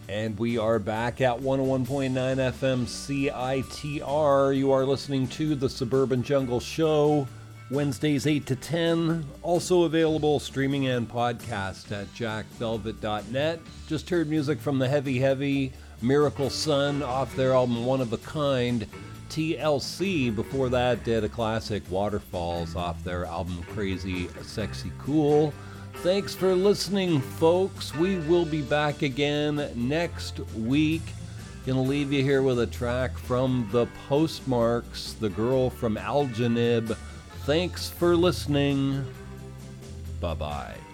And we are back at 101.9 FM CITR. You are listening to the Suburban Jungle Show, Wednesdays 8 to 10. Also available streaming and podcast at jackvelvet.net. Just heard music from the Heavy Miracle Sun off their album One of a Kind. TLC before that did a classic, Waterfalls, off their album Crazy Sexy Cool. Thanks for listening, folks. We will be back again next week. Gonna leave you here with a track from the Postmarks, The Girl from Algenib. Thanks for listening. Bye-bye.